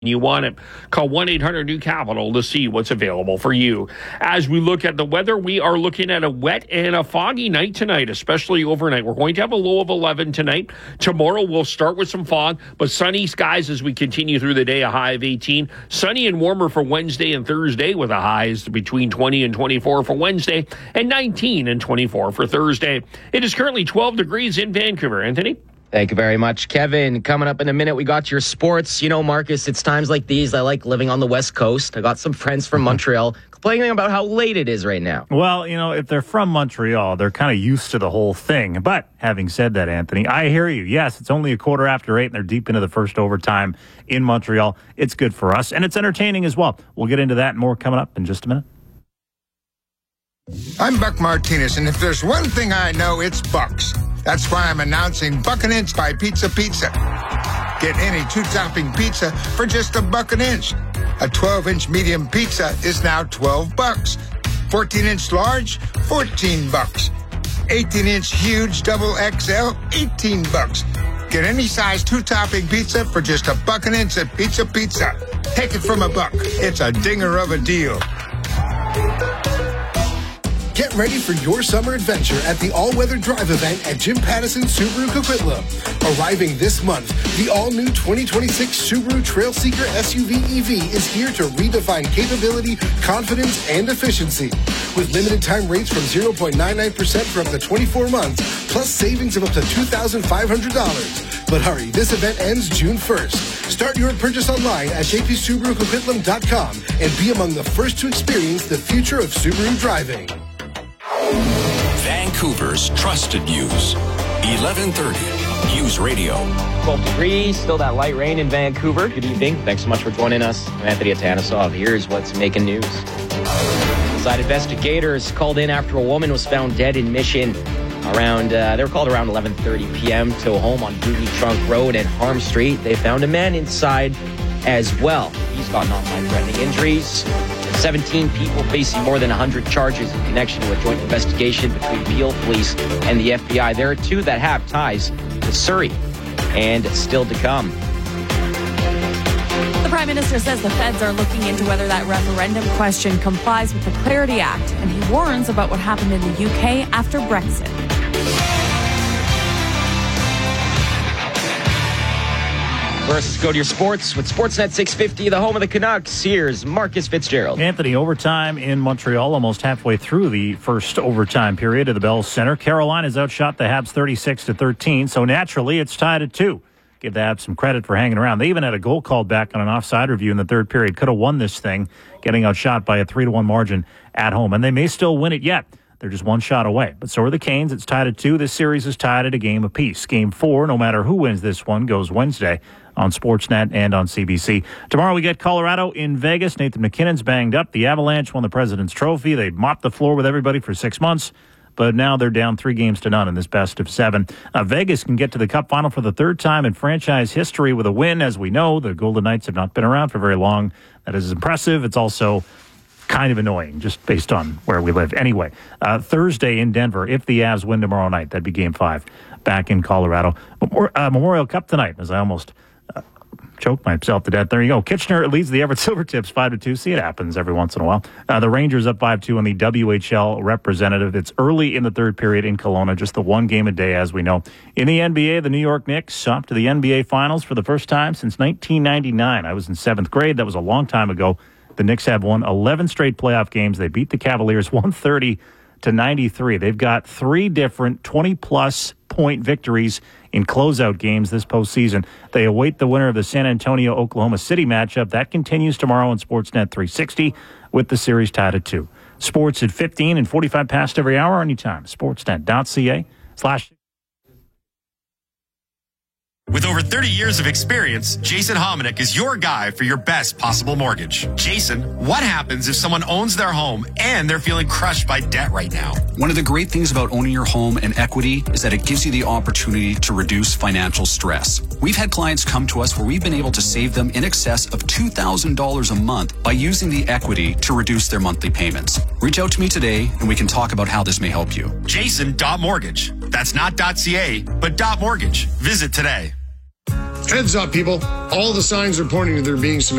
You want it, call 1-800-NEW-CAPITAL to see what's available for you. As we look at the weather, we are looking at a wet and a foggy night tonight, especially overnight. We're going to have a low of 11 tonight. Tomorrow we'll start with some fog, but sunny skies as we continue through the day, a high of 18. Sunny and warmer for Wednesday and Thursday with a highs between 20 and 24 for Wednesday and 19 and 24 for Thursday. It is currently 12 degrees in Vancouver. Anthony? Thank you very much, Kevin. Coming up in a minute, we got your sports. You know, Marcus, it's times like these I like living on the West Coast. I got some friends from Montreal complaining about how late it is right now. Well, you know, if they're from Montreal, they're kind of used to the whole thing. But having said that, Anthony, I hear you. Yes, it's only 8:15, and they're deep into the first overtime in Montreal. It's good for us, and it's entertaining as well. We'll get into that and more coming up in just a minute. I'm Buck Martinez, and if there's one thing I know, it's Bucks. That's why I'm announcing Buck an Inch by Pizza Pizza. Get any two-topping pizza for just $1 an inch. A 12-inch medium pizza is now $12. 14-inch large, $14. 18-inch huge double XL, $18. Get any size two-topping pizza for just $1 an inch at Pizza Pizza. Take it from a buck. It's a dinger of a deal. Get ready for your summer adventure at the all-weather drive event at Jim Pattison Subaru Coquitlam. Arriving this month, the all-new 2026 Subaru Trailseeker SUV EV is here to redefine capability, confidence, and efficiency. With limited-time rates from 0.99% for up to 24 months, plus savings of up to $2,500. But hurry, this event ends June 1st. Start your purchase online at jpsubarucoquitlam.com and be among the first to experience the future of Subaru driving. Vancouver's trusted news. 1130 News Radio. 12 degrees, still that light rain in Vancouver. Good evening. Thanks so much for joining us. I'm Anthony Atanesov. Here's what's making news. Side investigators called in after a woman was found dead in Mission. They were called around 11:30 p.m. to a home on Ruby Trunk Road and Harm Street. They found a man inside as well. He's got non-life-threatening injuries. 17 people facing more than 100 charges in connection to a joint investigation between Peel Police and the FBI. There are two that have ties to Surrey, and still to come. The Prime Minister says the feds are looking into whether that referendum question complies with the Clarity Act, and he warns about what happened in the UK after Brexit. First, let's go to your sports with Sportsnet 650, the home of the Canucks. Here's Marcus Fitzgerald. Anthony, overtime in Montreal, almost halfway through the first overtime period at the Bell Center. Carolina's outshot the Habs 36-13, so naturally it's tied at 2. Give the Habs some credit for hanging around. They even had a goal called back on an offside review in the third period. Could have won this thing, getting outshot by a 3-1 margin at home. And they may still win it yet. They're just one shot away. But so are the Canes. It's tied at 2. This series is tied at a game apiece. Game 4, no matter who wins this one, goes Wednesday on Sportsnet and on CBC. Tomorrow we get Colorado in Vegas. Nathan McKinnon's banged up. The Avalanche won the President's Trophy. They mopped the floor with everybody for 6 months. But now they're down 3-0 in this best of 7. Vegas can get to the Cup final for the third time in franchise history with a win. As we know, the Golden Knights have not been around for very long. That is impressive. It's also kind of annoying, just based on where we live. Anyway, Thursday in Denver, if the Avs win tomorrow night, that'd be Game 5 back in Colorado. Memorial Cup tonight, as I almost choked myself to death. There you go. Kitchener leads the Everett Silvertips 5-2. See, it happens every once in a while. The Rangers up 5-2 on the WHL representative. It's early in the third period in Kelowna, just the one game a day, as we know. In the NBA, the New York Knicks up to the NBA Finals for the first time since 1999. I was in 7th grade. That was a long time ago. The Knicks have won 11 straight playoff games. They beat the Cavaliers 130-93. They've got 3 different 20-plus point victories in closeout games this postseason. They await the winner of the San Antonio-Oklahoma City matchup. That continues tomorrow on Sportsnet 360 with the series tied at 2. Sports at 15 and 45 past every hour anytime. Sportsnet.ca/. With over 30 years of experience, Jason Hominick is your guy for your best possible mortgage. Jason, what happens if someone owns their home and they're feeling crushed by debt right now? One of the great things about owning your home and equity is that it gives you the opportunity to reduce financial stress. We've had clients come to us where we've been able to save them in excess of $2,000 a month by using the equity to reduce their monthly payments. Reach out to me today and we can talk about how this may help you. Jason.mortgage. That's not .ca, but .mortgage. Visit today. Heads up, people. All the signs are pointing to there being some